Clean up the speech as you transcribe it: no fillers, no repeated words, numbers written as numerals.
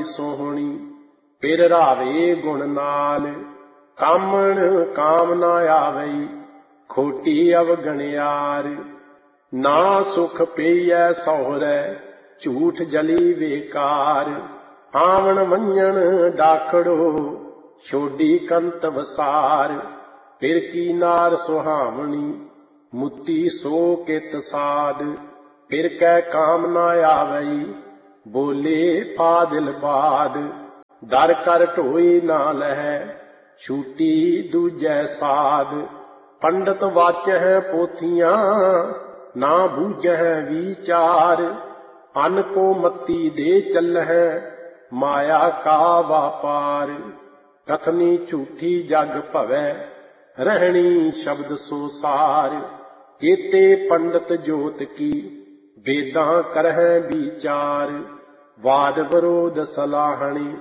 सोहणी फिर रावे गुण नाल। कामण काम ना आवई खोटी अवगणियार। ना सुख पेयै सौहरै झूठ जली बेकार। आवन वंजन डाखड़ो छोडी कंत वसार। फिर की नार सुहावनी मुती सो कित साध। फिर कै काम ना आवई बोले फादिल बाद। दर कर ढोई ना लहै छूटी दूजै साध। पंडित वाचह पोथियां ना बूझह विचार। अन को मत्ती दे चलह माया का व्यापार। कथनी झूठी जग भवै रहनी शब्द सो सार। केते पंडित जोत की वेदां करह विचार। वाद विरोध सलाहणी